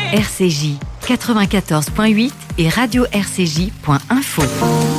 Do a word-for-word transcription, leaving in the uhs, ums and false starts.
R C J quatre-vingt-quatorze point huit et radio r c j point info.